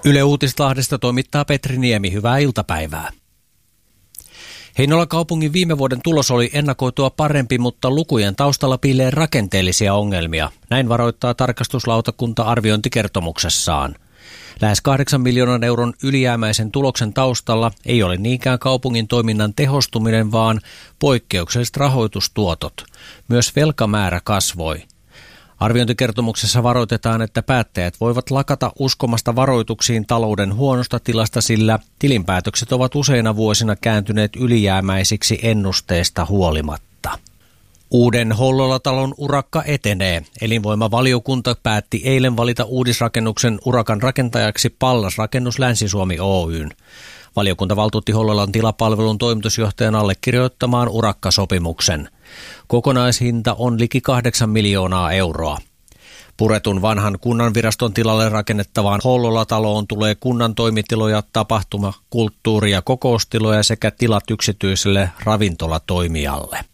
Yle Uutislahdesta toimittaa Petri Niemi. Hyvää iltapäivää. Heinolan kaupungin viime vuoden tulos oli ennakoitua parempi, mutta lukujen taustalla piilee rakenteellisia ongelmia. Näin varoittaa tarkastuslautakunta arviointikertomuksessaan. Lähes 8 miljoonan euron ylijäämäisen tuloksen taustalla ei ole niinkään kaupungin toiminnan tehostuminen, vaan poikkeukselliset rahoitustuotot. Myös velkamäärä kasvoi. Arviointikertomuksessa varoitetaan, että päättäjät voivat lakata uskomasta varoituksiin talouden huonosta tilasta, sillä tilinpäätökset ovat useina vuosina kääntyneet ylijäämäisiksi ennusteesta huolimatta. Uuden Hollola-talon urakka etenee. Elinvoimavaliokunta päätti eilen valita uudisrakennuksen urakan rakentajaksi Pallas Rakennus Länsi-Suomi Oyn. Valiokunta valtuutti Hollolan tilapalvelun toimitusjohtajan allekirjoittamaan urakkasopimuksen. Kokonaishinta on liki 8 miljoonaa euroa. Puretun vanhan kunnanviraston tilalle rakennettavaan Hollola-taloon tulee kunnan toimitiloja, tapahtuma-, kulttuuri- ja kokoustiloja sekä tilat yksityiselle ravintolatoimijalle.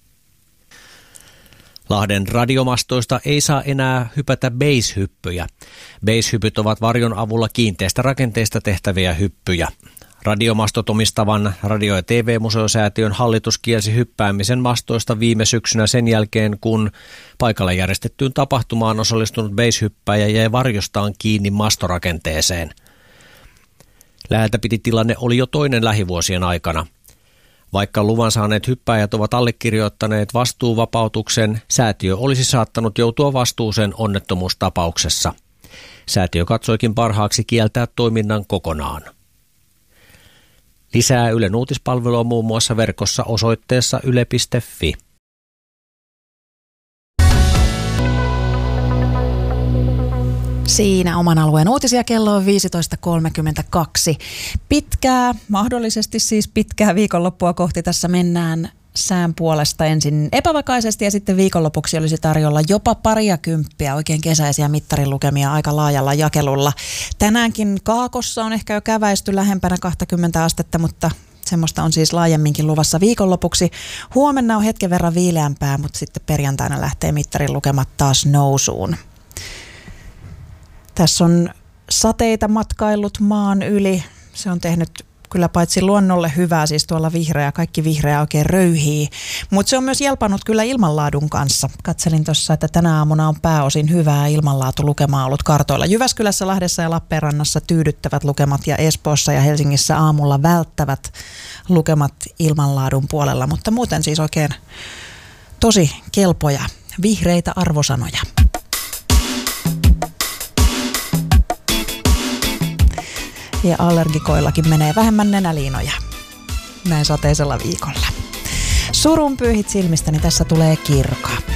Lahden radiomastoista ei saa enää hypätä base-hyppyjä. Base-hypyt ovat varjon avulla kiinteistä rakenteista tehtäviä hyppyjä. Radiomastot omistavan Radio- ja TV-museosäätiön hallitus kielsi hyppäämisen mastoista viime syksynä sen jälkeen, kun paikalle järjestettyyn tapahtumaan osallistunut base-hyppäjä jäi varjostaan kiinni mastorakenteeseen. Läheltä piti tilanne oli jo toinen lähivuosien aikana. Vaikka luvan saaneet hyppääjät ovat allekirjoittaneet vastuuvapautuksen, säätiö olisi saattanut joutua vastuuseen onnettomuustapauksessa. Säätiö katsoikin parhaaksi kieltää toiminnan kokonaan. Lisää Ylen uutispalvelua muun muassa verkossa osoitteessa yle.fi. Siinä oman alueen uutisia, kello on 15.32. Mahdollisesti siis pitkää viikonloppua kohti tässä mennään sään puolesta ensin epävakaisesti ja sitten viikonlopuksi olisi tarjolla jopa 20, oikein kesäisiä mittarin lukemia aika laajalla jakelulla. Tänäänkin Kaakossa on ehkä jo käväisty lähempänä 20 astetta, mutta semmoista on siis laajemminkin luvassa viikonlopuksi. Huomenna on hetken verran viileämpää, mutta sitten perjantaina lähtee mittarin lukemat taas nousuun. Tässä on sateita matkaillut maan yli. Se on tehnyt kyllä paitsi luonnolle hyvää, siis tuolla kaikki vihreä oikein röyhii, mutta se on myös jelpannut kyllä ilmanlaadun kanssa. Katselin tuossa, että tänä aamuna on pääosin hyvää ilmanlaatulukemaa ollut kartoilla. Jyväskylässä, Lahdessa ja Lappeenrannassa tyydyttävät lukemat ja Espoossa ja Helsingissä aamulla välttävät lukemat ilmanlaadun puolella, mutta muuten siis oikein tosi kelpoja, vihreitä arvosanoja. Ja allergikoillakin menee vähemmän nenäliinoja näin sateisella viikolla. Surun pyyhit silmistäni, tässä tulee Kirka.